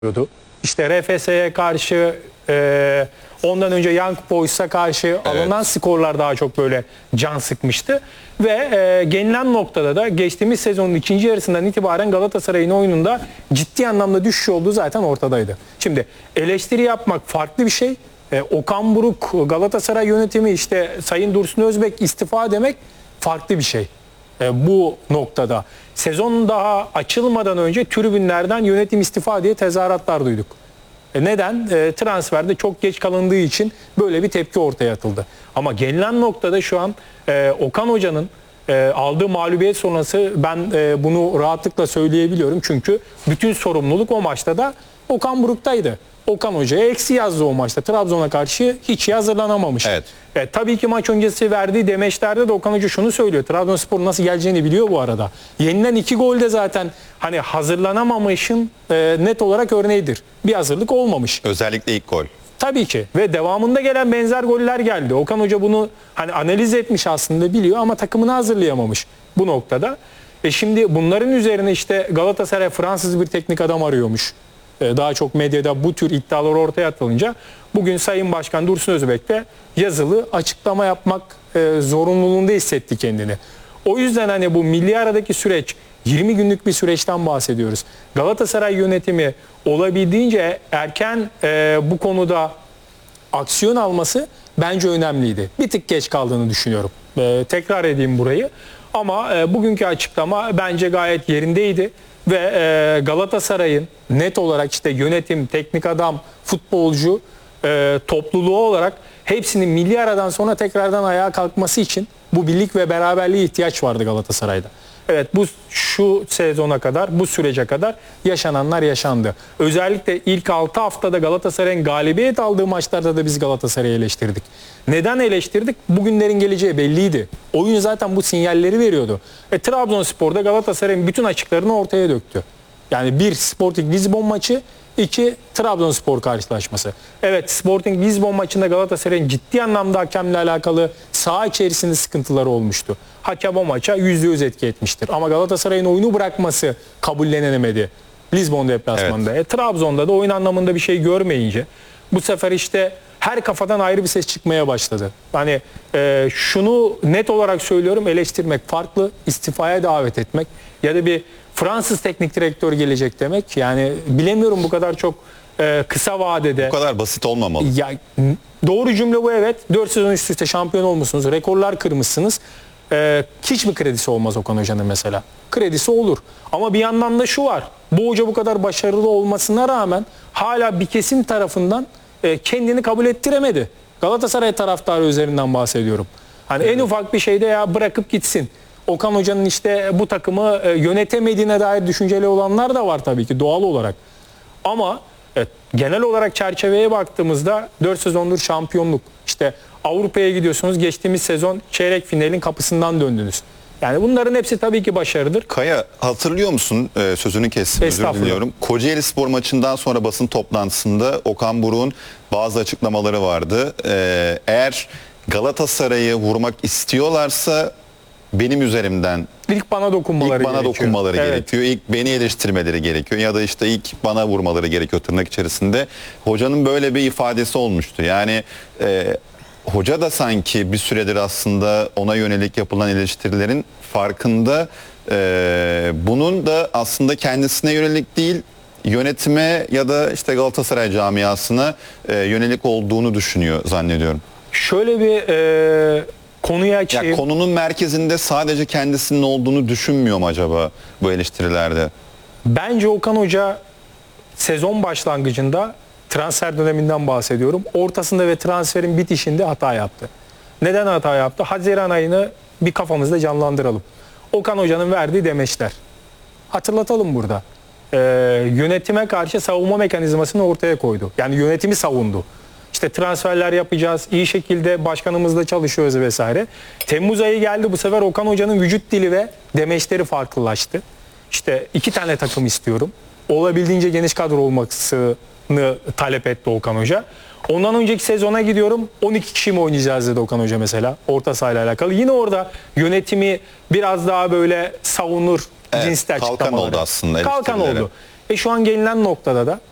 yapıyordu. İşte RFS'ye karşı, ondan önce Young Boys'a karşı alınan skorlar daha çok böyle can sıkmıştı. Ve gelinen noktada da geçtiğimiz sezonun ikinci yarısından itibaren Galatasaray'ın oyununda ciddi anlamda düşüş olduğu zaten ortadaydı. Şimdi eleştiri yapmak farklı bir şey. Okan Buruk, Galatasaray yönetimi, işte Sayın Dursun Özbek istifa demek farklı bir şey. Bu noktada sezon daha açılmadan önce tribünlerden yönetim istifa diye tezahüratlar duyduk. Neden? Transferde çok geç kalındığı için böyle bir tepki ortaya atıldı. Ama gelinen noktada şu an Okan Hoca'nın aldığı mağlubiyet sonrası ben bunu rahatlıkla söyleyebiliyorum. Çünkü bütün sorumluluk o maçta da Okan Buruk'taydı. Okan Hoca'ya eksi yazdı o maçta. Trabzon'a karşı hiç hazırlanamamış. Evet. Tabii ki maç öncesi verdiği demeçlerde de Okan Hoca şunu söylüyor. Trabzonspor nasıl geleceğini biliyor bu arada. Yenilen 2 golde zaten hani hazırlanamamışın net olarak örneğidir. Bir hazırlık olmamış. Özellikle ilk gol. Tabii ki ve devamında gelen benzer goller geldi. Okan Hoca bunu hani analiz etmiş, aslında biliyor ama takımını hazırlayamamış bu noktada. Şimdi bunların üzerine işte Galatasaray Fransız bir teknik adam arıyormuş. Daha çok medyada bu tür iddialar ortaya atılınca bugün Sayın Başkan Dursun Özbek de yazılı açıklama yapmak zorunluluğunda hissetti kendini. O yüzden hani bu milli aradaki süreç 20 günlük bir süreçten bahsediyoruz. Galatasaray yönetimi olabildiğince erken bu konuda aksiyon alması bence önemliydi. Bir tık geç kaldığını düşünüyorum. Tekrar edeyim burayı. Ama bugünkü açıklama bence gayet yerindeydi. Ve Galatasaray'ın net olarak işte yönetim, teknik adam, futbolcu topluluğu olarak hepsinin milli aradan sonra tekrardan ayağa kalkması için bu birlik ve beraberliğe ihtiyaç vardı Galatasaray'da. Evet, şu sezona kadar, bu sürece kadar yaşananlar yaşandı. Özellikle ilk 6 haftada Galatasaray'ın galibiyet aldığı maçlarda da biz Galatasaray'ı eleştirdik. Neden eleştirdik? Bugünlerin geleceği belliydi. Oyun zaten bu sinyalleri veriyordu. Trabzonspor'da Galatasaray'ın bütün açıklarını ortaya döktü. Yani bir Sporting Lisbon maçı, 2 Trabzonspor karşılaşması. Evet, Sporting Lisbon maçında Galatasaray'ın ciddi anlamda hakemle alakalı saha içerisinde sıkıntıları olmuştu. Hakem o maça %100 etki etmiştir. Ama Galatasaray'ın oyunu bırakması kabullenemedi Lisbon deplasmanında. Evet. Trabzon'da da oyun anlamında bir şey görmeyince bu sefer işte her kafadan ayrı bir ses çıkmaya başladı. Hani şunu net olarak söylüyorum, eleştirmek farklı, istifaya davet etmek ya da bir Fransız teknik direktör gelecek demek. Yani bilemiyorum, bu kadar çok kısa vadede. Bu kadar basit olmamalı. Ya, doğru cümle bu, evet. 4 sezon üst üste şampiyon olmuşsunuz, rekorlar kırmışsınız. Hiç mi kredisi olmaz Okan Hoca'nın mesela? Kredisi olur. Ama bir yandan da şu var. Bu hoca bu kadar başarılı olmasına rağmen hala bir kesim tarafından kendini kabul ettiremedi. Galatasaray taraftarı üzerinden bahsediyorum. Hani en ufak bir şeyde ya bırakıp gitsin. Okan Hoca'nın işte bu takımı yönetemediğine dair düşünceli olanlar da var tabii ki, doğal olarak. Ama genel olarak çerçeveye baktığımızda 4 sezondur şampiyonluk. İşte Avrupa'ya gidiyorsunuz. Geçtiğimiz sezon çeyrek finalin kapısından döndünüz. Yani bunların hepsi tabii ki başarıdır. Kaya, hatırlıyor musun? Sözünü kestim, özür diliyorum. Kocaelispor maçından sonra basın toplantısında Okan Buruk'un bazı açıklamaları vardı. Eğer Galatasaray'ı vurmak istiyorlarsa benim üzerimden İlk bana dokunmaları gerekiyor. İlk beni eleştirmeleri gerekiyor. Ya da işte ilk bana vurmaları gerekiyor tırnak içerisinde. Hocanın böyle bir ifadesi olmuştu. Yani hoca da sanki bir süredir aslında ona yönelik yapılan eleştirilerin farkında. Bunun da aslında kendisine yönelik değil, yönetime ya da işte Galatasaray camiasına yönelik olduğunu düşünüyor zannediyorum. Şöyle bir konuyu açayım. Ya, konunun merkezinde sadece kendisinin olduğunu düşünmüyor mu acaba bu eleştirilerde? Bence Okan Hoca sezon başlangıcında, transfer döneminden bahsediyorum, ortasında ve transferin bitişinde hata yaptı. Neden hata yaptı? Haziran ayını bir kafamızda canlandıralım. Okan Hoca'nın verdiği demeçler. Hatırlatalım burada. Yönetime karşı savunma mekanizmasını ortaya koydu. Yani yönetimi savundu. İşte transferler yapacağız, iyi şekilde başkanımızla çalışıyoruz vesaire. Temmuz ayı geldi, bu sefer Okan Hoca'nın vücut dili ve demeçleri farklılaştı. İşte 2 tane takım istiyorum. Olabildiğince geniş kadro olmasını talep etti Okan Hoca. Ondan önceki sezona gidiyorum, 12 kişi mi oynayacağız dedi Okan Hoca mesela, orta sahayla alakalı. Yine orada yönetimi biraz daha böyle savunur cinste açıklamaları. Kalkan oldu aslında. Kalkan oldu. Şu an gelinen noktada da